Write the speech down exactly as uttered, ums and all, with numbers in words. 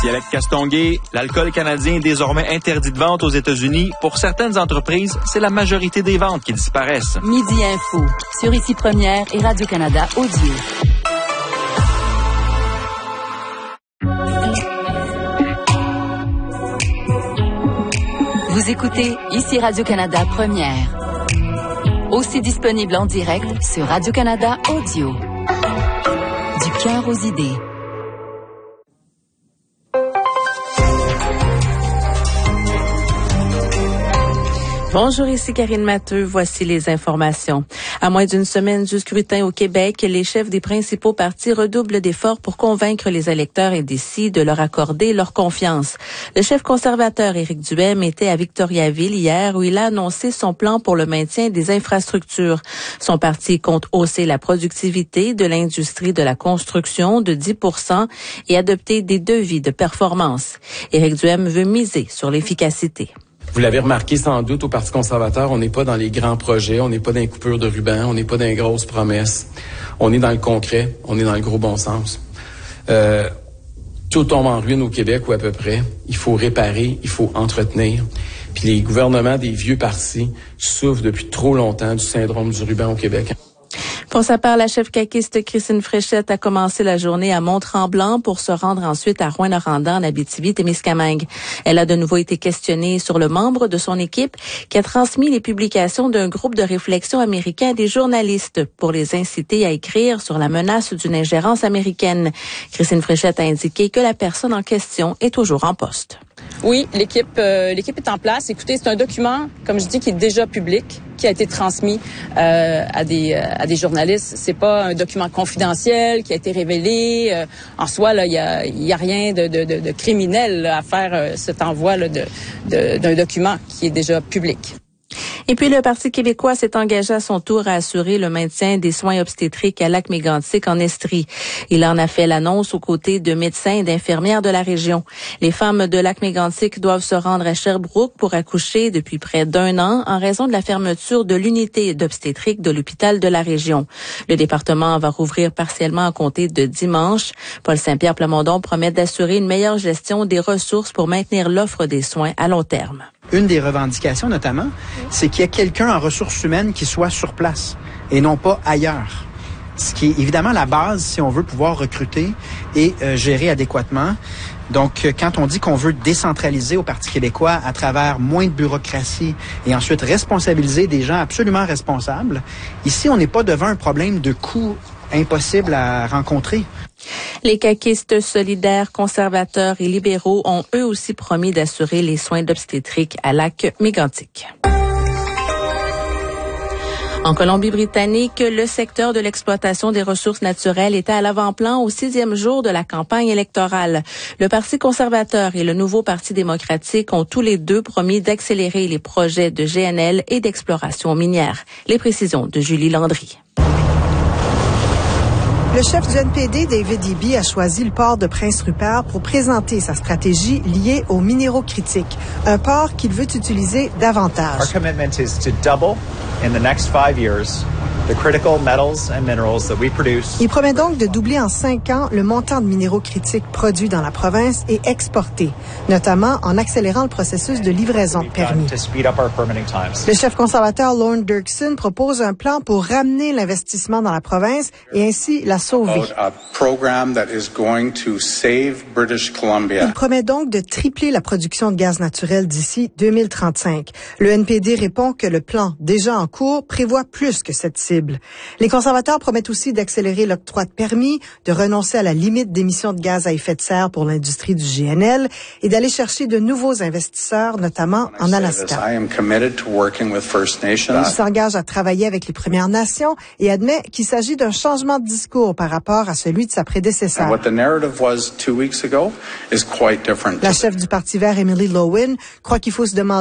Dialecte Castonguay, l'alcool canadien est désormais interdit de vente aux États-Unis. Pour certaines entreprises, c'est la majorité des ventes qui disparaissent. Midi Info, sur Ici Première et Radio-Canada Audio. Vous écoutez Ici Radio-Canada Première. Aussi disponible en direct sur Radio-Canada Audio. Du cœur aux idées. Bonjour, ici Karine Matteux. Voici les informations. À moins d'une semaine du scrutin au Québec, les chefs des principaux partis redoublent d'efforts pour convaincre les électeurs indécis de leur accorder leur confiance. Le chef conservateur Éric Duhem était à Victoriaville hier où il a annoncé son plan pour le maintien des infrastructures. Son parti compte hausser la productivité de l'industrie de la construction de dix pour cent et adopter des devis de performance. Éric Duhem veut miser sur l'efficacité. Vous l'avez remarqué sans doute au Parti conservateur, on n'est pas dans les grands projets, on n'est pas dans les coupures de ruban, on n'est pas dans les grosses promesses. On est dans le concret, on est dans le gros bon sens. Euh, tout tombe en ruine au Québec ou à peu près. Il faut réparer, il faut entretenir. Puis les gouvernements des vieux partis souffrent depuis trop longtemps du syndrome du ruban au Québec. Pour sa part, la chef caquiste Christine Fréchette a commencé la journée à Mont-Tremblant pour se rendre ensuite à Rouyn-Noranda en Abitibi-Témiscamingue. Elle a de nouveau été questionnée sur le membre de son équipe qui a transmis les publications d'un groupe de réflexion américain à des journalistes pour les inciter à écrire sur la menace d'une ingérence américaine. Christine Fréchette a indiqué que la personne en question est toujours en poste. Oui, l'équipe euh, l'équipe est en place. Écoutez, c'est un document, comme je dis, qui est déjà public, qui a été transmis euh, à des euh, à des journalistes. C'est pas un document confidentiel qui a été révélé. Euh, en soi, là, il y a il y a rien de de, de, de criminel là, à faire euh, cet envoi là, de, de d'un document qui est déjà public. Et puis, le Parti québécois s'est engagé à son tour à assurer le maintien des soins obstétriques à Lac-Mégantic en Estrie. Il en a fait l'annonce aux côtés de médecins et d'infirmières de la région. Les femmes de Lac-Mégantic doivent se rendre à Sherbrooke pour accoucher depuis près d'un an en raison de la fermeture de l'unité d'obstétrique de l'hôpital de la région. Le département va rouvrir partiellement à compter de dimanche. Paul Saint-Pierre Plamondon promet d'assurer une meilleure gestion des ressources pour maintenir l'offre des soins à long terme. Une des revendications, notamment, c'est qu'il y ait quelqu'un en ressources humaines qui soit sur place et non pas ailleurs. Ce qui est évidemment la base si on veut pouvoir recruter et euh, gérer adéquatement. Donc, quand on dit qu'on veut décentraliser au Parti québécois à travers moins de bureaucratie et ensuite responsabiliser des gens absolument responsables, ici, on n'est pas devant un problème de coût impossible à rencontrer. Les caquistes solidaires, conservateurs et libéraux ont eux aussi promis d'assurer les soins d'obstétrique à Lac-Mégantic. En Colombie-Britannique, le secteur de l'exploitation des ressources naturelles était à l'avant-plan au sixième jour de la campagne électorale. Le Parti conservateur et le nouveau Parti démocratique ont tous les deux promis d'accélérer les projets de G N L et d'exploration minière. Les précisions de Julie Landry. Le chef du N P D, David Eby, a choisi le port de Prince Rupert pour présenter sa stratégie liée aux minéraux critiques, un port qu'il veut utiliser davantage. Our commitment is to double in the next five years the critical metals and minerals that we produce. Il promet donc de doubler en cinq ans le montant de minéraux critiques produits dans la province et exportés, notamment en accélérant le processus de livraison de permis. Le chef conservateur Lorne Dirksen propose un plan pour ramener l'investissement dans la province et ainsi la sauver. Il promet donc de tripler la production de gaz naturel d'ici deux mille trente-cinq. Le N P D répond que le plan déjà en cours prévoit plus que cette cible. Les conservateurs promettent aussi d'accélérer l'octroi de permis, de renoncer à la limite d'émissions de gaz à effet de serre pour l'industrie du G N L et d'aller chercher de nouveaux investisseurs, notamment en Alaska. Il s'engage à travailler avec les Premières Nations et admet qu'il s'agit d'un changement de discours par rapport à celui de sa prédécesseur. La chef du Parti vert, Emily Lowen, croit qu'il faut se demander